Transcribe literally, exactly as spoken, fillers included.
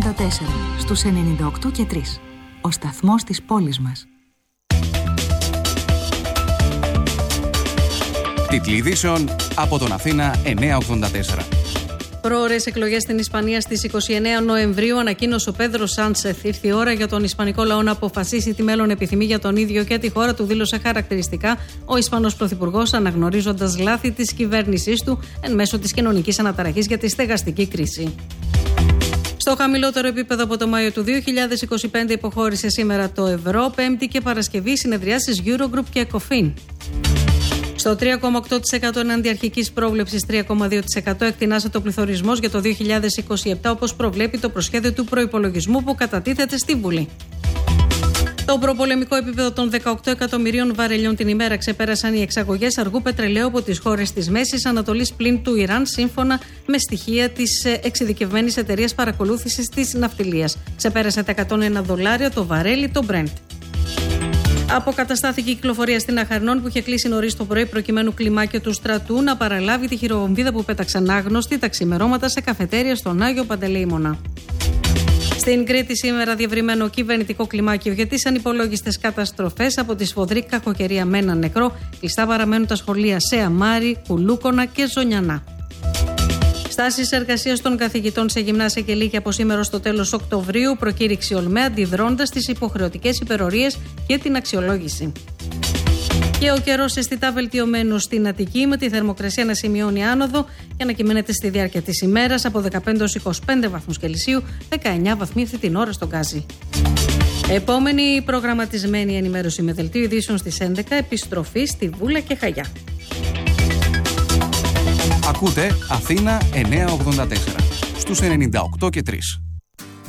ογδόντα τέσσερα στους ενενήντα οκτώ και τρία. Ο σταθμός της πόλης μας. Τίτλοι ειδήσεων από τον Αθήνα εννιακόσια ογδόντα τέσσερα. Πρόωρες εκλογές στην Ισπανία στις είκοσι εννέα Νοεμβρίου, ανακοίνωσε ο Πέδρο Σάντσεθ. Ήρθε η ώρα για τον Ισπανικό λαό να αποφασίσει τι μέλλον επιθυμεί για τον ίδιο και τη χώρα του, δήλωσε χαρακτηριστικά ο Ισπανός Πρωθυπουργός, αναγνωρίζοντας λάθη της κυβέρνησής του εν μέσω της κοινωνικής αναταραχής για τη στεγαστική κρίση. Στο χαμηλότερο επίπεδο από το Μάιο του δύο χιλιάδες είκοσι πέντε υποχώρησε σήμερα το ευρώ. Πέμπτη και Παρασκευή συνεδριάσεις Eurogroup και Ecofin. Στο τρία κόμμα οκτώ τοις εκατό εναντί αρχικής πρόβλεψης τρία κόμμα δύο τοις εκατό εκτινάσεται ο πληθωρισμός για το δύο χιλιάδες είκοσι επτά, όπως προβλέπει το προσχέδιο του προϋπολογισμού που κατατίθεται στη Βουλή. Το προπολεμικό επίπεδο των δεκαοκτώ εκατομμυρίων βαρελιών την ημέρα ξεπέρασαν οι εξαγωγές αργού πετρελαίου από τις χώρες της Μέσης Ανατολής πλην του Ιράν, σύμφωνα με στοιχεία της εξειδικευμένης εταιρείας παρακολούθησης της ναυτιλίας. Ξεπέρασε τα εκατόν ένα δολάρια το βαρέλι, το Brent. Αποκαταστάθηκε η κυκλοφορία στην Αχαρνών που είχε κλείσει νωρίς το πρωί προκειμένου κλιμάκιο του στρατού να παραλάβει τη χειροβομβίδα που πέταξαν άγνωστοι τα ξημερώματα σε καφετέρια στον Άγιο Παντελεήμονα. Στην Κρήτη σήμερα διευρυμένο κυβερνητικό κλιμάκιο για τις ανυπολόγιστες καταστροφές, από τη σφοδρή κακοκαιρία με έναν νεκρό. Κλειστά παραμένουν τα σχολεία σε Αμάρι, Κουλούκονα και Ζωνιανά. Στάσεις εργασίας των καθηγητών σε γυμνάσια και λύκεια από σήμερα στο τέλος Οκτωβρίου, προκήρυξη ΟΛΜΕ αντιδρώντας τις υποχρεωτικές υπερορίες και την αξιολόγηση. Και ο καιρός αισθητά βελτιωμένος στην Αττική, με τη θερμοκρασία να σημειώνει άνοδο και να κυμαίνεται στη διάρκεια της ημέρας από δεκαπέντε έως είκοσι πέντε βαθμούς Κελσίου, δεκαεννέα βαθμοί αυτή την ώρα στον Γκάζι. Επόμενη προγραμματισμένη ενημέρωση με δελτίο ειδήσεων στις έντεκα, επιστροφή στη Βούλα και Χαγιά. Ακούτε Αθήνα εννιακόσια ογδόντα τέσσερα στους ενενήντα οκτώ και τρία.